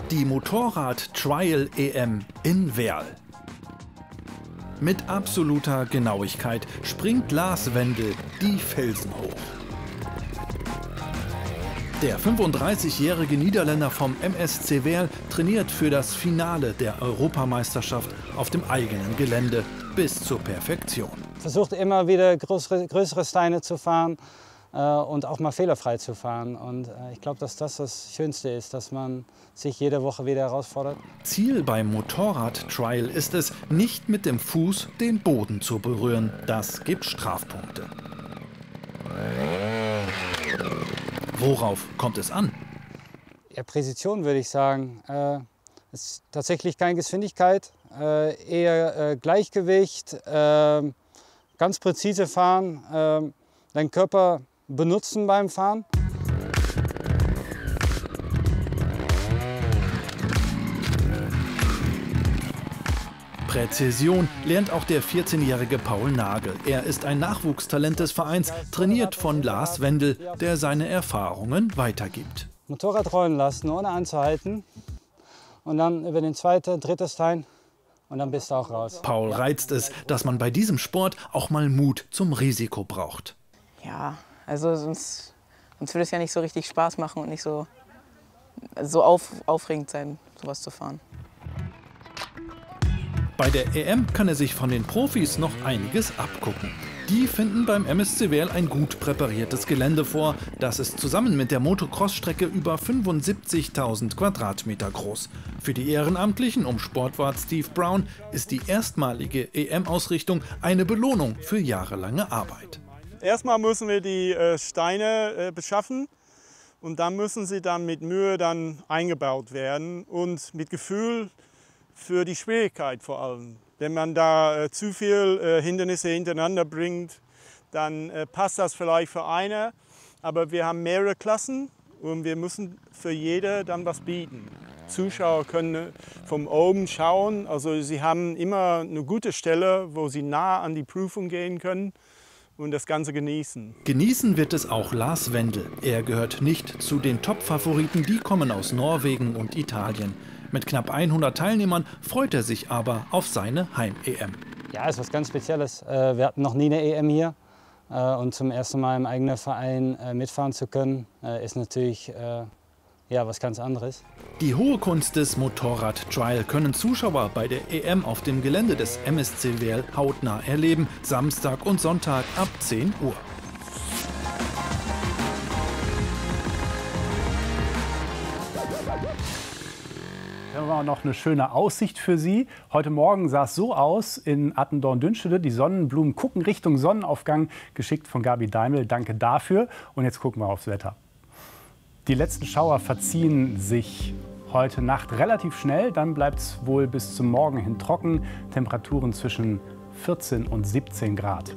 Die Motorrad-Trial EM in Werl. Mit absoluter Genauigkeit springt Lars Wendel die Felsen hoch. Der 35-jährige Niederländer vom MSC Werl trainiert für das Finale der Europameisterschaft auf dem eigenen Gelände bis zur Perfektion. Versucht immer wieder größere Steine zu fahren und auch mal fehlerfrei zu fahren. Und ich glaube, dass das Schönste ist, dass man sich jede Woche wieder herausfordert. Ziel beim Motorrad-Trial ist es, nicht mit dem Fuß den Boden zu berühren. Das gibt Strafpunkte. Worauf kommt es an? Ja, Präzision würde ich sagen. Es ist tatsächlich keine Geschwindigkeit, eher Gleichgewicht, ganz präzise fahren, deinen Körper benutzen beim Fahren. Präzision lernt auch der 14-jährige Paul Nagel. Er ist ein Nachwuchstalent des Vereins, trainiert von Lars Wendel, der seine Erfahrungen weitergibt. Motorrad rollen lassen, ohne anzuhalten. Und dann über den zweiten, dritten Stein. Und dann bist du auch raus. Paul reizt es, dass man bei diesem Sport auch mal Mut zum Risiko braucht. Ja, also sonst würde es ja nicht so richtig Spaß machen und nicht so aufregend sein, sowas zu fahren. Bei der EM kann er sich von den Profis noch einiges abgucken. Die finden beim MSC Werl ein gut präpariertes Gelände vor. Das ist zusammen mit der Motocross-Strecke über 75.000 Quadratmeter groß. Für die Ehrenamtlichen um Sportwart Steve Brown ist die erstmalige EM-Ausrichtung eine Belohnung für jahrelange Arbeit. Erstmal müssen wir die Steine beschaffen und dann müssen sie dann mit Mühe dann eingebaut werden und mit Gefühl für die Schwierigkeit vor allem. Wenn man da zu viel Hindernisse hintereinander bringt, dann passt das vielleicht für eine, aber wir haben mehrere Klassen und wir müssen für jede dann was bieten. Zuschauer können von oben schauen, also sie haben immer eine gute Stelle, wo sie nah an die Prüfung gehen können und das Ganze genießen. Genießen wird es auch Lars Wendel. Er gehört nicht zu den Top-Favoriten, die kommen aus Norwegen und Italien. Mit knapp 100 Teilnehmern freut er sich aber auf seine Heim-EM. Ja, ist was ganz Spezielles. Wir hatten noch nie eine EM hier. Und zum ersten Mal im eigenen Verein mitfahren zu können, ist natürlich ja, was ganz anderes. Die hohe Kunst des Motorrad-Trial können Zuschauer bei der EM auf dem Gelände des MSC Werl hautnah erleben. Samstag und Sonntag ab 10 Uhr. Hier haben wir noch eine schöne Aussicht für Sie. Heute Morgen sah es so aus in Attendorn-Dünstede. Die Sonnenblumen gucken Richtung Sonnenaufgang, geschickt von Gabi Daimel. Danke dafür. Und jetzt gucken wir aufs Wetter. Die letzten Schauer verziehen sich heute Nacht relativ schnell. Dann bleibt es wohl bis zum Morgen hin trocken. Temperaturen zwischen 14 und 17 Grad.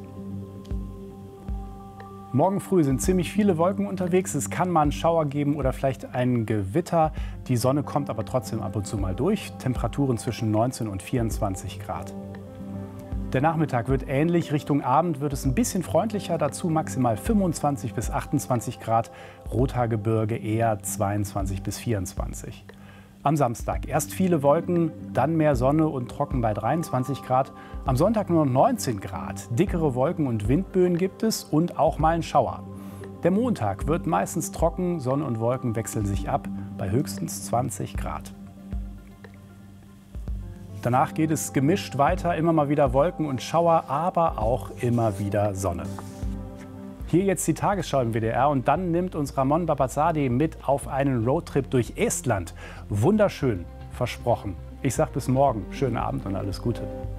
Morgen früh sind ziemlich viele Wolken unterwegs. Es kann mal einen Schauer geben oder vielleicht ein Gewitter. Die Sonne kommt aber trotzdem ab und zu mal durch. Temperaturen zwischen 19 und 24 Grad. Der Nachmittag wird ähnlich. Richtung Abend wird es ein bisschen freundlicher. Dazu maximal 25 bis 28 Grad. Rothaargebirge eher 22 bis 24. Am Samstag erst viele Wolken, dann mehr Sonne und trocken bei 23 Grad. Am Sonntag nur noch 19 Grad. Dickere Wolken und Windböen gibt es und auch mal ein Schauer. Der Montag wird meistens trocken, Sonne und Wolken wechseln sich ab bei höchstens 20 Grad. Danach geht es gemischt weiter, immer mal wieder Wolken und Schauer, aber auch immer wieder Sonne. Hier jetzt die Tagesschau im WDR und dann nimmt uns Ramon Babazadeh mit auf einen Roadtrip durch Estland. Wunderschön, versprochen. Ich sag bis morgen, schönen Abend und alles Gute.